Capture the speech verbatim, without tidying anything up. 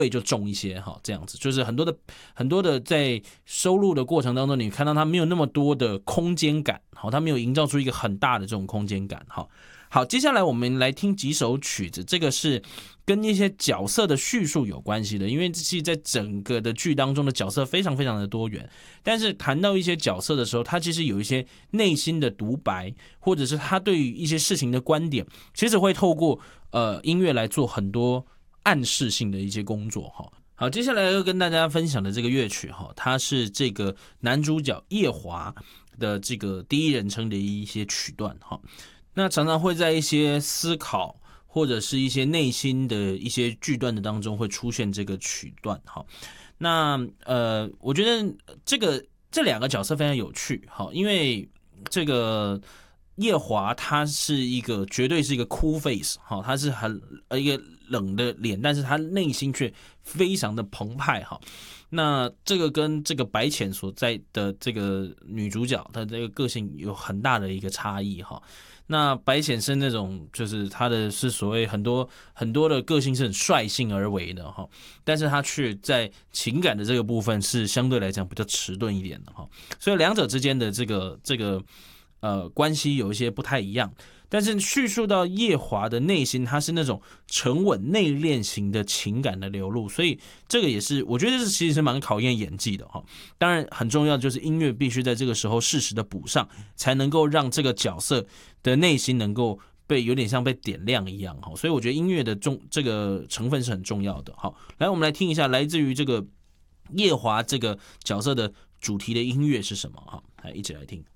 会就重一些哈，这样子就是很多的很多的在收录的过程当中，你看到它没有那么多的空间感，好，它没有营造出一个很大的这种空间感，好。好，接下来我们来听几首曲子，这个是跟一些角色的叙述有关系的，因为其实在整个的剧当中的角色非常非常的多元，但是谈到一些角色的时候，他其实有一些内心的独白，或者是他对于一些事情的观点，其实会透过呃音乐来做很多暗示性的一些工作哈。好，接下来要跟大家分享的这个乐曲哈，它是这个男主角夜华的这个第一人称的一些曲段哈。那常常会在一些思考或者是一些内心的一些剧段的当中会出现这个曲段哈。那呃，我觉得这个这两个角色非常有趣哈，因为这个夜华他是一个绝对是一个 cool face 哈，他是很一个冷的脸，但是他内心却非常的澎湃哈。那这个跟这个白浅所在的这个女主角的这个个性有很大的一个差异哈。那白浅是那种，就是他的是所谓很多很多的个性是很率性而为的哈，但是他却在情感的这个部分是相对来讲比较迟钝一点的哈，所以两者之间的这个这个呃关系有一些不太一样。但是叙述到夜华的内心，他是那种沉稳内敛型的情感的流露，所以这个也是我觉得这其实是蛮考验演技的哈。当然很重要的就是音乐必须在这个时候适时的补上，才能够让这个角色的内心能够被有点像被点亮一样哈。所以我觉得音乐的重这个成分是很重要的。好，来我们来听一下来自于这个夜华这个角色的主题的音乐是什么哈？来一起来听。